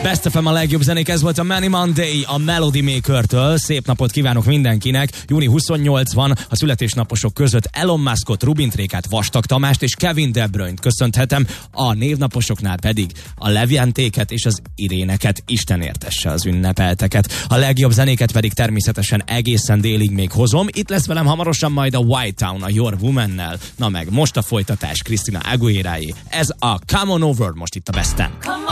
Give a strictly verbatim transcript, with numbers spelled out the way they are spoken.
Best ef em a legjobb zenék, ez volt a Many Monday a Melody Maker-től. Szép napot kívánok mindenkinek. június huszonnyolcadika van, a születésnaposok között Elon Muskot, Rubin Trékát, Vastag Tamást és Kevin De Bruyne-t köszönhetem, a névnaposoknál pedig a Levjentéket és az Iréneket. Isten értesse az ünnepelteket. A legjobb zenéket pedig természetesen egészen délig még hozom. Itt lesz velem hamarosan majd a White Town a Your Woman-nel. Na meg most a folytatás Christina Aguilera-jé. Ez a Come On Over most itt a Besten.